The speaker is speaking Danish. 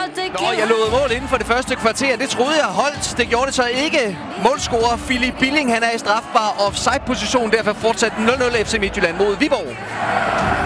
Nå, jeg lovede mål inden for det første kvarter. Det troede jeg holdt. Det gjorde det så ikke. Målscorer Philip Billing, han er i strafbar offside-position. Derfor fortsat 0-0 FC Midtjylland mod Viborg.